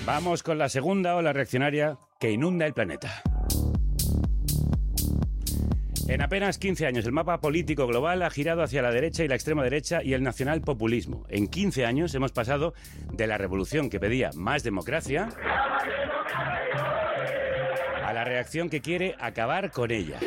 Vamos con la segunda ola reaccionaria que inunda el planeta. En apenas 15 años, el mapa político global ha girado hacia la derecha y la extrema derecha y el nacionalpopulismo. En 15 años hemos pasado de la revolución que pedía más democracia a la reacción que quiere acabar con ella.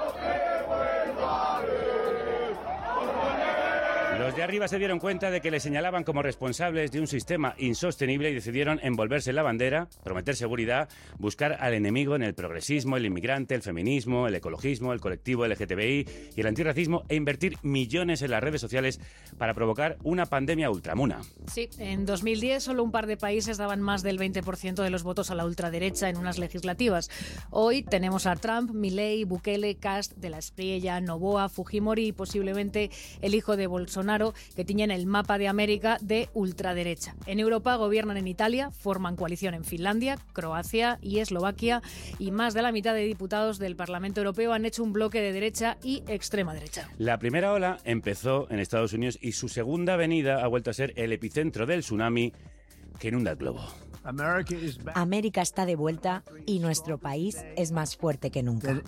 Los de arriba se dieron cuenta de que le señalaban como responsables de un sistema insostenible y decidieron envolverse en la bandera, prometer seguridad, buscar al enemigo en el progresismo, el inmigrante, el feminismo, el ecologismo, el colectivo LGTBI y el antirracismo e invertir millones en las redes sociales para provocar una pandemia ultramuna. Sí, en 2010 solo un par de países daban más del 20% de los votos a la ultraderecha en unas legislativas. Hoy tenemos a Trump, Milei, Bukele, Kast, De la Espriella, Noboa, Fujimori y posiblemente el hijo de Bolsonaro, que tiñen el mapa de América de ultraderecha. En Europa gobiernan en Italia, forman coalición en Finlandia, Croacia y Eslovaquia, y más de la mitad de diputados del Parlamento Europeo han hecho un bloque de derecha y extrema derecha. La primera ola empezó en Estados Unidos y su segunda venida ha vuelto a ser el epicentro del tsunami que inunda el globo. América está de vuelta y nuestro país es más fuerte que nunca.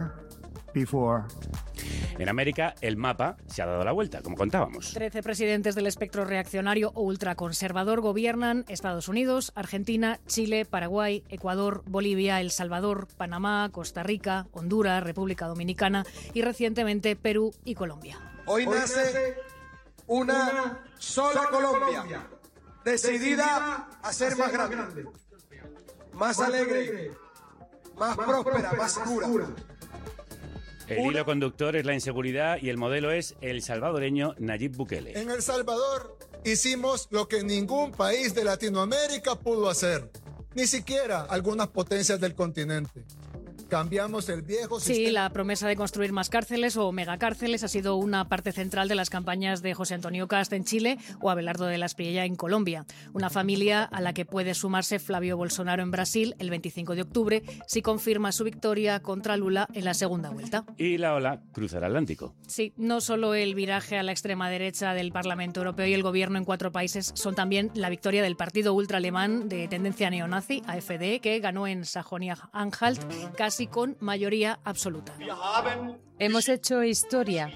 En América, el mapa se ha dado la vuelta, como contábamos. 13 presidentes del espectro reaccionario o ultraconservador gobiernan Estados Unidos, Argentina, Chile, Paraguay, Ecuador, Bolivia, El Salvador, Panamá, Costa Rica, Honduras, República Dominicana y recientemente Perú y Colombia. Hoy nace una sola Colombia, decidida a ser más grande, más alegre, más próspera, más segura. El hilo conductor es la inseguridad y el modelo es el salvadoreño Nayib Bukele. En El Salvador hicimos lo que ningún país de Latinoamérica pudo hacer, ni siquiera algunas potencias del continente. Cambiamos el viejo sistema. Sí, la promesa de construir más cárceles o megacárceles ha sido una parte central de las campañas de José Antonio Kast en Chile o Abelardo de la Espriella en Colombia. Una familia a la que puede sumarse Flavio Bolsonaro en Brasil el 25 de octubre si confirma su victoria contra Lula en la segunda vuelta. Y la ola cruza el Atlántico. Sí, no solo el viraje a la extrema derecha del Parlamento Europeo y el gobierno en 4 países son también la victoria del partido ultraalemán de tendencia neonazi, AfD, que ganó en Sajonia-Anhalt casi con mayoría absoluta. Hemos hecho historia.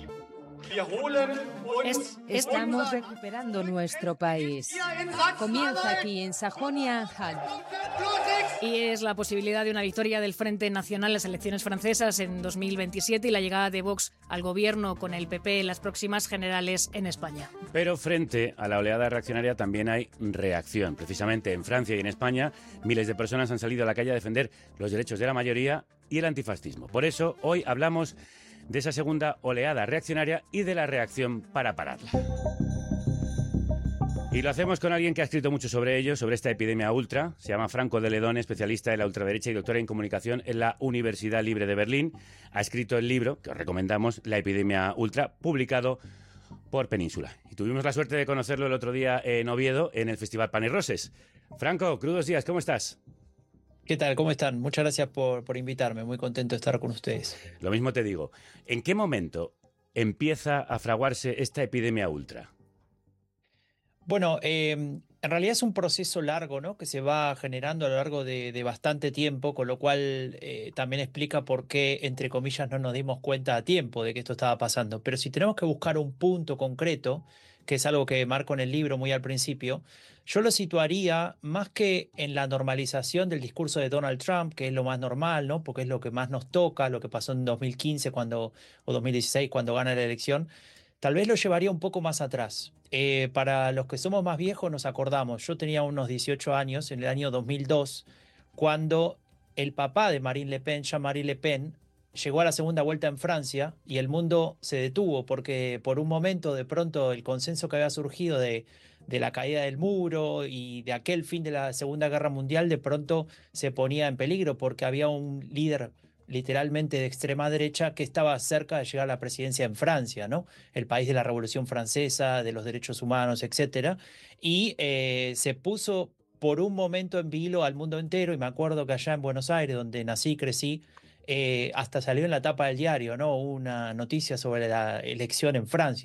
Estamos recuperando nuestro país. Comienza aquí en Sajonia-Anhalt. Y es la posibilidad de una victoria del Frente Nacional en las elecciones francesas en 2027 y la llegada de Vox al gobierno con el PP en las próximas generales en España. Pero frente a la oleada reaccionaria también hay reacción. Precisamente en Francia y en España, miles de personas han salido a la calle a defender los derechos de la mayoría y el antifascismo. Por eso, hoy hablamos de esa segunda oleada reaccionaria y de la reacción para pararla. Y lo hacemos con alguien que ha escrito mucho sobre ello, sobre esta epidemia ultra. Se llama Franco de Ledón, especialista de la ultraderecha y doctora en comunicación en la Universidad Libre de Berlín. Ha escrito el libro, que os recomendamos, La epidemia ultra, publicado por Península. Y tuvimos la suerte de conocerlo el otro día en Oviedo, en el Festival Pan y Roses. Franco, crudos días, ¿cómo estás? ¿Qué tal? ¿Cómo están? Muchas gracias por invitarme. Muy contento de estar con ustedes. Lo mismo te digo. ¿En qué momento empieza a fraguarse esta epidemia ultra? Bueno, en realidad es un proceso largo, ¿no? Que se va generando a lo largo de bastante tiempo, con lo cual también explica por qué, entre comillas, no nos dimos cuenta a tiempo de que esto estaba pasando. Pero si tenemos que buscar un punto concreto, que es algo que marco en el libro muy al principio, yo lo situaría más que en la normalización del discurso de Donald Trump, que es lo más normal, ¿no? Porque es lo que más nos toca, lo que pasó en 2015 o 2016 cuando gana la elección. Tal vez lo llevaría un poco más atrás. Para los que somos más viejos nos acordamos, yo tenía unos 18 años en el año 2002, cuando el papá de Marine Le Pen, Jean-Marie Le Pen, llegó a la segunda vuelta en Francia y el mundo se detuvo porque por un momento de pronto el consenso que había surgido de la caída del muro y de aquel fin de la Segunda Guerra Mundial de pronto se ponía en peligro porque había un líder literalmente de extrema derecha que estaba cerca de llegar a la presidencia en Francia, ¿no? El país de la Revolución Francesa, de los derechos humanos, etcétera. Y se puso por un momento en vilo al mundo entero, y me acuerdo que allá en Buenos Aires, donde nací y crecí, hasta salió en la tapa del diario, ¿no? Una noticia sobre la elección en Francia.